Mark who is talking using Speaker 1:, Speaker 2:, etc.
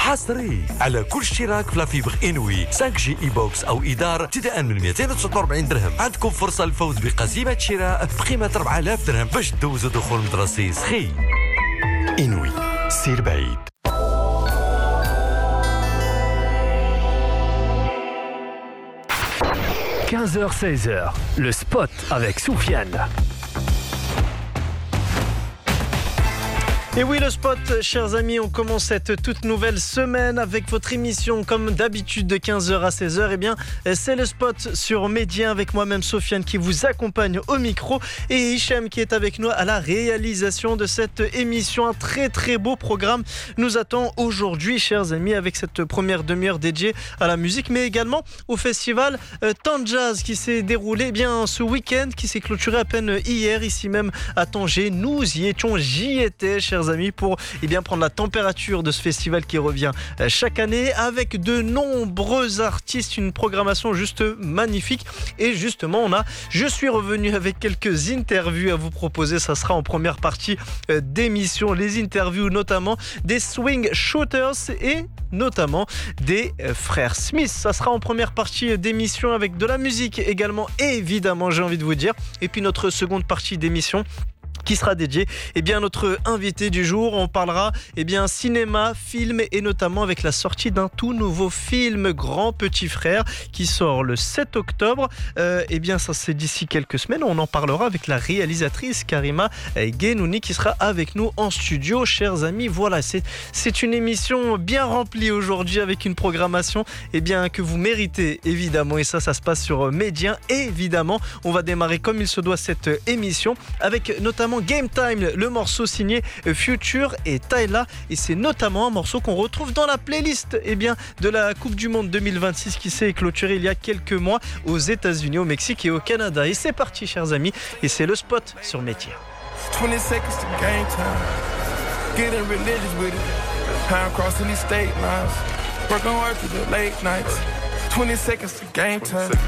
Speaker 1: حصري على كل اشتراك في لافيبر انوي 5G اي بوكس او ايدار ابتداء من 249 درهم. عندكم فرصه للفوز بقسيمه شراء بقيمه 4000 درهم باش تدوزوا دخول مدرسي سخي. انوي سير بعيد.
Speaker 2: 15h-16h, le spot avec Soufiane.
Speaker 3: Et oui, le spot, chers amis, on commence cette toute nouvelle semaine avec votre émission comme d'habitude de 15h à 16h. Eh bien, c'est le spot sur Média avec moi-même Soufiane qui vous accompagne au micro et Hicham qui est avec nous à la réalisation de cette émission. Un très très beau programme nous attend aujourd'hui, chers amis, avec cette première demi-heure dédiée à la musique, mais également au festival Tanjaz qui s'est déroulé ce week-end, qui s'est clôturé à peine hier ici même à Tanger. Nous y étions, j'y étais, chers amis, pour prendre la température de ce festival qui revient chaque année avec de nombreux artistes, une programmation juste magnifique. Et justement, je suis revenu avec quelques interviews à vous proposer. Ça sera en première partie d'émission, les interviews notamment des Swing Shooters et notamment des frères Smith. Ça sera en première partie d'émission avec de la musique également, évidemment, j'ai envie de vous dire. Et puis notre seconde partie d'émission qui sera dédié à notre invité du jour. On parlera cinéma, film et notamment avec la sortie d'un tout nouveau film, Grand Petit Frère, qui sort le 7 octobre. Ça c'est d'ici quelques semaines. On en parlera avec la réalisatrice Karima Genouni qui sera avec nous en studio. Chers amis, voilà, c'est une émission bien remplie aujourd'hui avec une programmation que vous méritez évidemment, et ça se passe sur Média. Évidemment, on va démarrer comme il se doit cette émission avec notamment Game Time, le morceau signé Future et Tyla, et c'est notamment un morceau qu'on retrouve dans la playlist de la Coupe du Monde 2026 qui s'est clôturée il y a quelques mois aux États-Unis, au Mexique et au Canada. Et c'est parti, chers amis, et c'est le spot sur Métier.
Speaker 4: 20 seconds to game time. Getting religious with it. Time crossing these state lines. Working hard through the late nights. 20 seconds to game time.